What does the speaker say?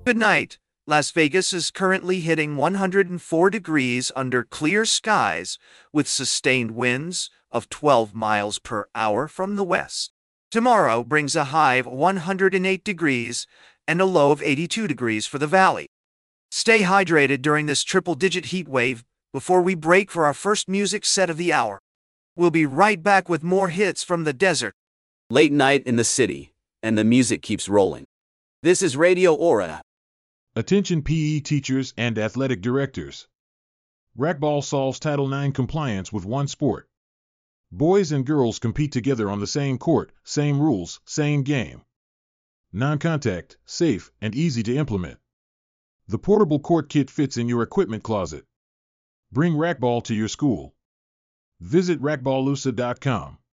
Good night. Las Vegas is currently hitting 104 degrees under clear skies with sustained winds of 12 miles per hour from the west. Tomorrow brings a high of 108 degrees and a low of 82 degrees for the valley. Stay hydrated during this triple-digit heat wave before we break for our first music set of the hour. We'll be right back with more hits from the desert. Late night in the city, and the music keeps rolling. This is Radio Aura. Attention PE teachers and athletic directors. Racquetball solves Title IX compliance with one sport. Boys and girls compete together on the same court, same rules, same game. Non-contact, safe, and easy to implement. The portable court kit fits in your equipment closet. Bring racquetball to your school. Visit racquetballusa.com.